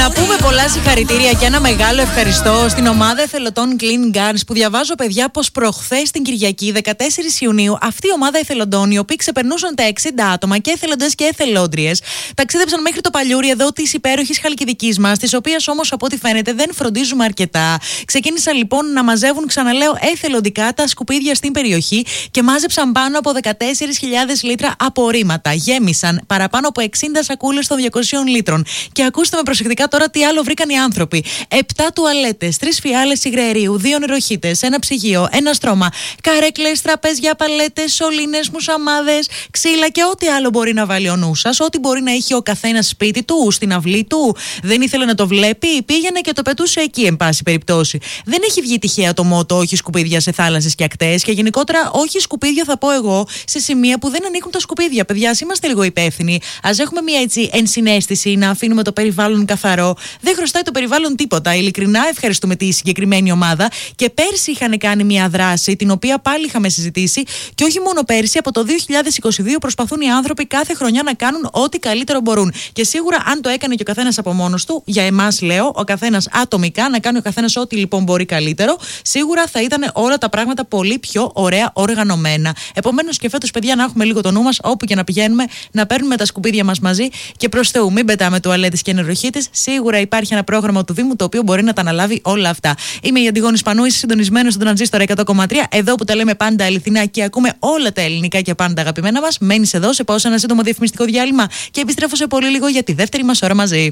Να πούμε πολλά συγχαρητήρια και ένα μεγάλο ευχαριστώ στην ομάδα εθελοντών Clean Guards που διαβάζω, παιδιά, πως προχθές την Κυριακή 14 Ιουνίου αυτή η ομάδα εθελοντών, οι οποίοι ξεπερνούσαν τα 60 άτομα και εθελοντές και εθελόντριες, ταξίδεψαν μέχρι το Παλιούρι εδώ της υπέροχης Χαλκιδικής μας, τις οποίες όμως από ό,τι φαίνεται δεν φροντίζουμε αρκετά. Ξεκίνησαν λοιπόν να μαζεύουν, ξαναλέω, εθελοντικά τα σκουπίδια στην περιοχή και μάζεψαν πάνω από 14.000 λίτρα απορρίμματα. Γέμισαν παραπάνω από 60 σακούλες των 200 λίτρων. Και ακούστε με προσεκτικά τώρα τι άλλο βρήκαν οι άνθρωποι. 7 τουαλέτες, 3 φιάλες υγραερίου, 2 νεροχύτες, ένα ψυγείο, ένα στρώμα, καρέκλες, τραπέζια, παλέτες, σωλήνες, μουσαμάδες, ξύλα και ό,τι άλλο μπορεί να βάλει ο νους σας, ό,τι μπορεί να έχει ο καθένας σπίτι του, στην αυλή του. Δεν ήθελε να το βλέπει, πήγαινε και το πετούσε εκεί, εν πάση περιπτώσει. Δεν έχει βγει τυχαία το μότο όχι σκουπίδια σε θάλασσες και ακτές και γενικότερα όχι σκουπίδια, θα πω εγώ, σε σημεία που δεν ανήκουν τα σκουπίδια. Παιδιά, ας είμαστε λίγο υπεύθυνοι. Ας έχουμε μια έτσι ενσυναίσθηση να αφήνουμε το περιβάλλον καθαρό. Δεν χρωστάει το περιβάλλον τίποτα. Ειλικρινά ευχαριστούμε τη συγκεκριμένη ομάδα. Και πέρσι είχαν κάνει μια δράση, την οποία πάλι είχαμε συζητήσει. Και όχι μόνο πέρσι, από το 2022 προσπαθούν οι άνθρωποι κάθε χρονιά να κάνουν ό,τι καλύτερο μπορούν. Και σίγουρα, αν το έκανε και ο καθένας από μόνος του, για εμάς λέω, ο καθένας ατομικά, να κάνει ο καθένας ό,τι λοιπόν μπορεί καλύτερο, σίγουρα θα ήταν όλα τα πράγματα πολύ πιο ωραία οργανωμένα. Επομένως και φέτος, παιδιά, να έχουμε λίγο το νου μας, όπου και να πηγαίνουμε, να παίρνουμε τα σκουπίδια μας μαζί και προς Θεού, μην πετάμε τουαλέτες και νεροχύτες. Σίγουρα υπάρχει ένα πρόγραμμα του Δήμου το οποίο μπορεί να τα αναλάβει όλα αυτά. Είμαι η Αντιγόνη Σπανού, είσαι συντονισμένος στον Τρανζίστορ 100,3. Εδώ που τα λέμε πάντα αληθινά και ακούμε όλα τα ελληνικά και πάντα αγαπημένα μας. Μένεις εδώ, σε πάω σε ένα σύντομο διαφημιστικό διάλειμμα και επιστρέφω σε πολύ λίγο για τη δεύτερη μας ώρα μαζί.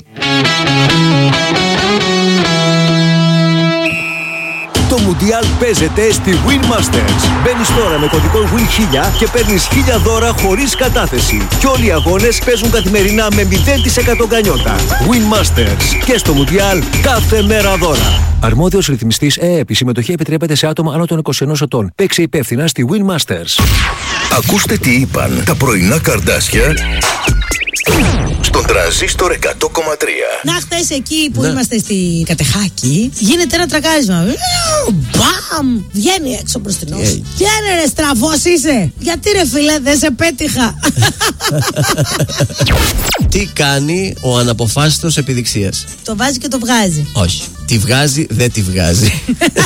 Το Μουντιάλ παίζεται στη Win Masters. Μπαίνεις τώρα με κωδικό WIN1000 και παίρνεις 1000 δώρα χωρίς κατάθεση. Και όλοι οι αγώνες παίζουν καθημερινά με 0% γκανιότα. Win Masters. Και στο Μουντιάλ κάθε μέρα δώρα. Αρμόδιος ρυθμιστής ΕΕΠ. Η συμμετοχή επιτρέπεται σε άτομα άνω των 21 ετών. Παίξε υπεύθυνα στη Win Masters. Ακούστε τι είπαν τα πρωινά καρδάσια στον Τρανζίστορ 100,3. Να, χθες εκεί που είμαστε στη Κατεχάκη, γίνεται ένα τρακάρισμα. Μπαμ! Βγαίνει έξω προς την όση. Τι είναι ρε, στραβός είσαι? Γιατί ρε φίλε, δεν σε πέτυχα. Τι κάνει ο αναποφάσιστος επιδειξίας? Το βάζει και το βγάζει. Όχι. Τη βγάζει, δεν τη βγάζει.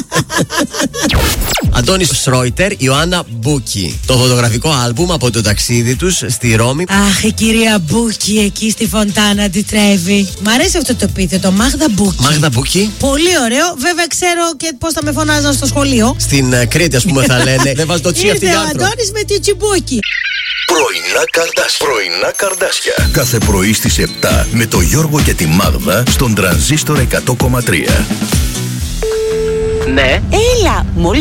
Αντώνης Σρόιτερ, Ιωάννα Μπούκη. Το φωτογραφικό άλμπουμ από το ταξίδι τους στη Ρώμη. Αχ, η κυρία Μπούκη εκεί στη Φοντάνα τη τρέβει. Μ' αρέσει αυτό το επίθετο, Μάγδα Μπούκη. Μάγδα Μπούκη. Πολύ ωραίο. Βέβαια ξέρω και πώς θα με φωνάζαν στο σχολείο. Στην Κρήτη, ας πούμε, θα λένε. Δεν βάζει το τσι αυτή η Ήρθε ο Αντώνης με τη Τσιμπούκη. Πρωινά καρδάσια. Κάθε πρωί στις 7 με το Γιώργο και τη Μάγδα στον Τρανζίστορ 100,3. Ναι. Έλα, μόλις